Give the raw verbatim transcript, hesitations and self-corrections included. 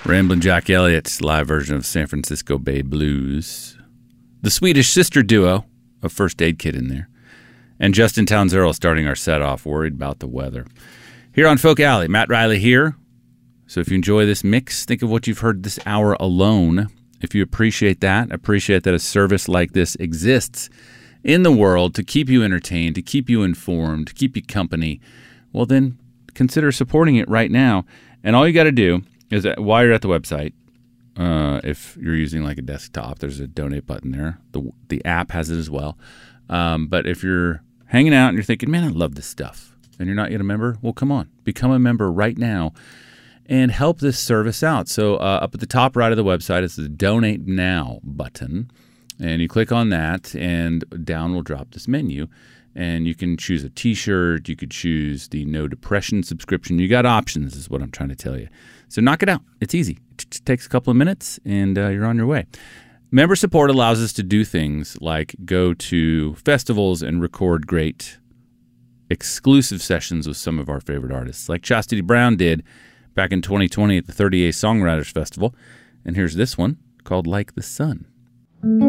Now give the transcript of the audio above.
Ramblin' Jack Elliott's live version of San Francisco Bay Blues. The Swedish sister duo of First Aid Kit in there. And Justin Townes Earl starting our set off, Worried About the Weather. Here on Folk Alley, Matt Riley here. So if you enjoy this mix, think of what you've heard this hour alone. If you appreciate that, appreciate that a service like this exists in the world to keep you entertained, to keep you informed, to keep you company, well then consider supporting it right now. And all you got to do is that while you're at the website, uh, if you're using like a desktop, there's a donate button there. The the app has it as well. Um, but if you're hanging out and you're thinking, man, I love this stuff, and you're not yet a member, well, come on. Become a member right now and help this service out. So uh, up at the top right of the website is the Donate Now button. And you click on that, and down will drop this menu. And you can choose a T-shirt. You could choose the No Depression subscription. You got options is what I'm trying to tell you. So knock it out. It's easy. It just takes a couple of minutes, and uh, you're on your way. Member support allows us to do things like go to festivals and record great exclusive sessions with some of our favorite artists, like Chastity Brown did back in twenty twenty at the thirty-eighth Songwriters Festival. And here's this one called Like the Sun.